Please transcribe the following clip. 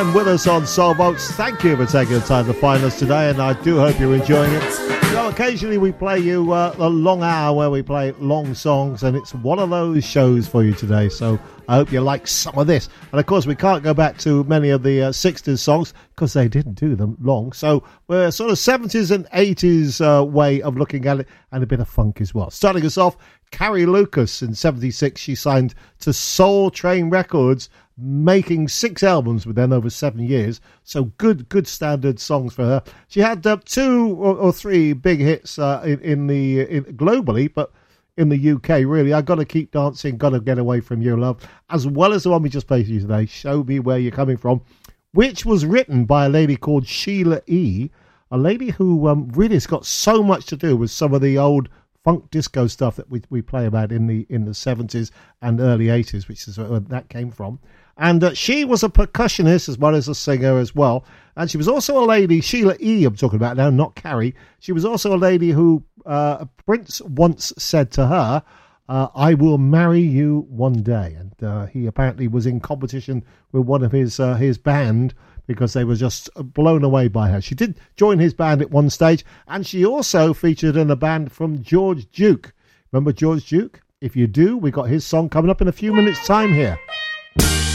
And with us on Soul Votes, thank you for taking the time to find us today, and I do hope you're enjoying it. You know, occasionally we play you a long hour where we play long songs, and it's one of those shows for you today, so I hope you like some of this. And of course, we can't go back to many of the 60s songs because they didn't do them long, so we're sort of 70s and 80s way of looking at it, and a bit of funk as well. Starting us off, Carrie Lucas in 76, she signed to Soul Train Records, making 6 albums within over 7 years, so good standard songs for her. She had 2 or 3 big hits globally, but in the UK, really, I Gotta Keep Dancing, Gotta Get Away From Your Love, as well as the one we just played for you today, Show Me Where You're Coming From, which was written by a lady called Sheila E., a lady who really has got so much to do with some of the old funk disco stuff that we play about in the 70s and early 80s, which is where that came from. And she was a percussionist as well as a singer as well. And she was also a lady, Sheila E. I'm talking about now, not Carrie. She was also a lady who Prince once said to her, I will marry you one day. And he apparently was in competition with one of his band because they were just blown away by her. She did join his band at one stage, and she also featured in a band from George Duke. Remember George Duke? If you do, we got his song coming up in a few minutes' time here.